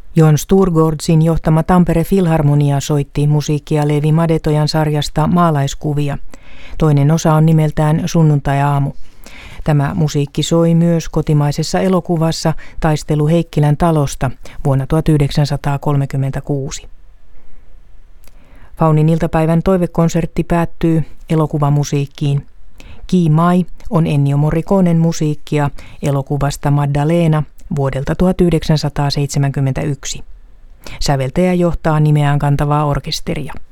Jon Sturgårdsin johtama Tampere Filharmonia soitti musiikkia Leevi Madetojan sarjasta Maalaiskuvia. Toinen osa on nimeltään Sunnuntai-aamu. Tämä musiikki soi myös kotimaisessa elokuvassa Taistelu Heikkilän talosta vuonna 1936. Faunin iltapäivän toivekonsertti päättyy elokuvamusiikkiin. Ki Mai on Ennio Morriconen musiikkia elokuvasta Maddalena vuodelta 1971. Säveltäjä johtaa nimeään kantavaa orkesteria.